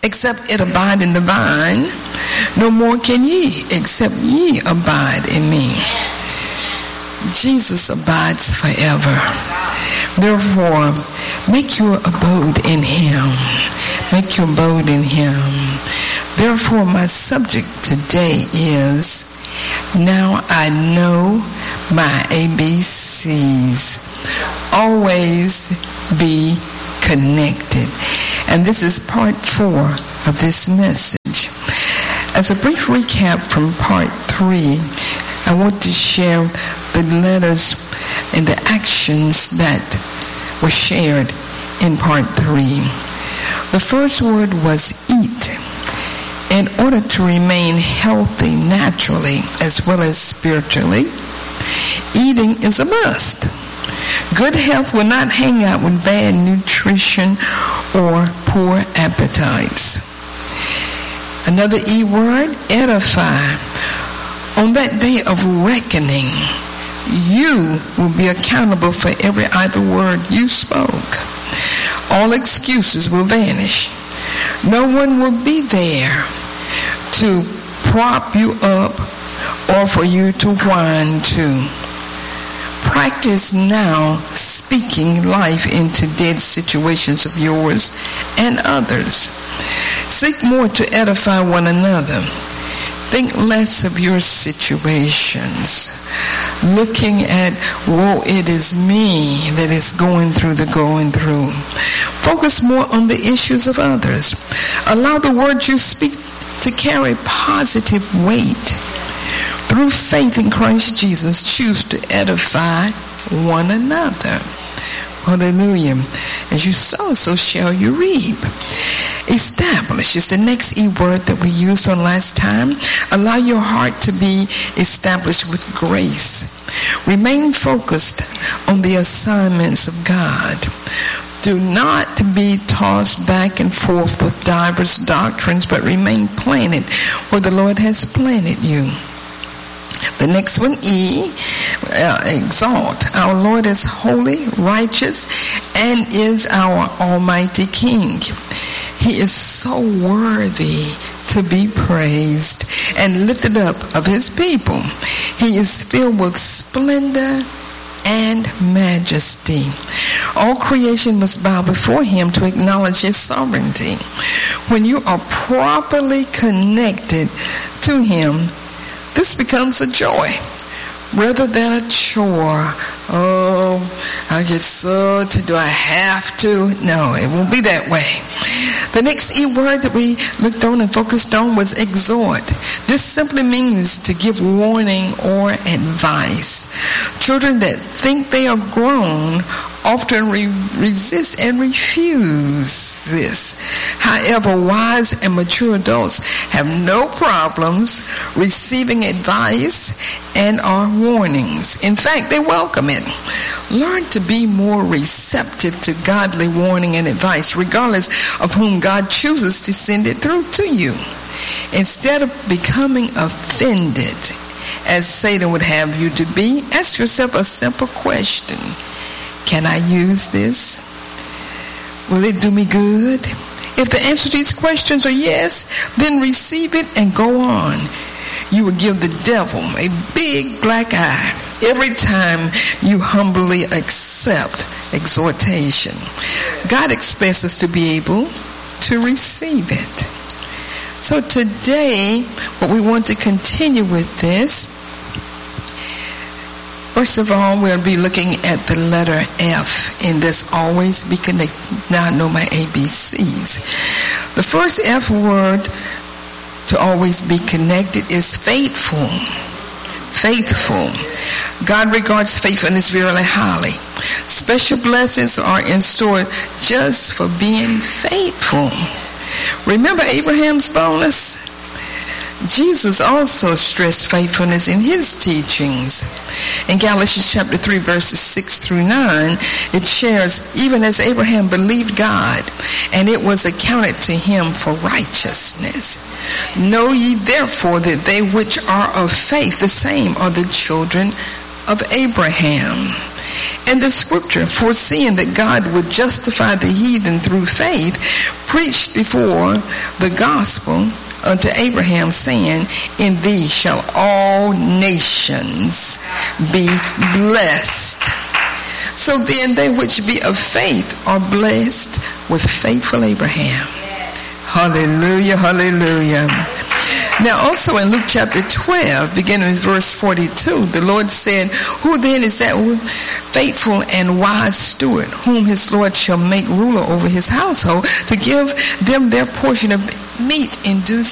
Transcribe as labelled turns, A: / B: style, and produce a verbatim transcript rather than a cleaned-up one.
A: except it abide in the vine, no more can ye, except ye abide in me. Jesus abides forever. Therefore, make your abode in him. Make your abode in him. Therefore, my subject today is, now I know my A B Cs. Always be connected. And this is part four of this message. As a brief recap from part three, I want to share the letters and the actions that were shared in part three. The first word was eat. In order to remain healthy naturally as well as spiritually, eating is a must. Good health will not hang out with bad nutrition or poor appetites. Another E word, edify. On that day of reckoning, you will be accountable for every idle word you spoke. All excuses will vanish. No one will be there to prop you up or for you to whine to. Practice now speaking life into dead situations of yours and others. Seek more to edify one another. Think less of your situations. Looking at, woe, it is me that is going through the going through. Focus more on the issues of others. Allow the words you speak to carry positive weight. Through faith in Christ Jesus, choose to edify one another. Hallelujah. As you sow, so shall you reap. Establish is the next E word that we used on last time. Allow your heart to be established with grace. Remain focused on the assignments of God. Do not be tossed back and forth with diverse doctrines, but remain planted where the Lord has planted you. The next one, E, uh, exalt. Our Lord is holy, righteous, and is our almighty King. He is so worthy to be praised and lifted up of his people. He is filled with splendor and majesty. All creation must bow before him to acknowledge his sovereignty. When you are properly connected to him, this becomes a joy rather than a chore. Oh, I get so to, do I have to? No, it won't be that way. The next E word that we looked on and focused on was exhort. This simply means to give warning or advice. Children that think they are grown often re- resist and refuse this. However, wise and mature adults have no problems receiving advice and our warnings. In fact, they welcome it. Learn to be more receptive to godly warning and advice, regardless of whom God chooses to send it through to you. Instead of becoming offended, as Satan would have you to be, ask yourself a simple question. Can I use this? Will it do me good? If the answer to these questions are yes, then receive it and go on. You will give the devil a big black eye every time you humbly accept exhortation. God expects us to be able to receive it. So today, what we want to continue with this, first of all, we'll be looking at the letter F in this always be connected. Now I know my A B Cs. The first F word to always be connected is faithful. Faithful. God regards faithfulness very highly. Special blessings are in store just for being faithful. Remember Abraham's bonus? Jesus also stressed faithfulness in his teachings. In Galatians chapter three, verses six through nine, it shares, even as Abraham believed God, and it was accounted to him for righteousness. Know ye therefore that they which are of faith, the same are the children of Abraham. And the scripture, foreseeing that God would justify the heathen through faith, preached before the gospel unto Abraham, saying, in thee shall all nations be blessed. So then they which be of faith are blessed with faithful Abraham. Hallelujah, hallelujah. Now also in Luke chapter twelve, beginning with verse forty-two, the Lord said, who then is that faithful and wise steward, whom his Lord shall make ruler over his household, to give them their portion of meat in due